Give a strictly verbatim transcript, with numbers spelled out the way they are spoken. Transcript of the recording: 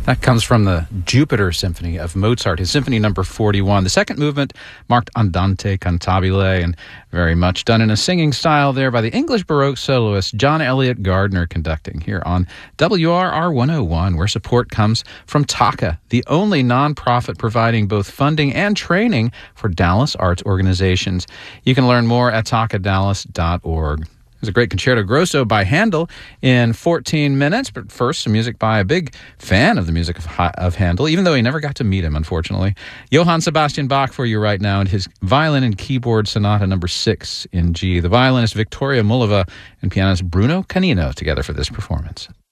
That comes from the Jupiter Symphony of Mozart, his Symphony Number forty-one. The second movement marked Andante cantabile, and very much done in a singing style there by the English Baroque soloist John Elliott Gardner, conducting here on W R R one oh one, where support comes from Taka, the only nonprofit providing both funding and training for Dallas arts organizations. You can learn more at taka dallas dot org. There's a great concerto grosso by Handel in fourteen minutes, but first some music by a big fan of the music of, of Handel, even though he never got to meet him, unfortunately. Johann Sebastian Bach for you right now, and his violin and keyboard sonata number six in G. The violinist Victoria Mullova and pianist Bruno Canino together for this performance.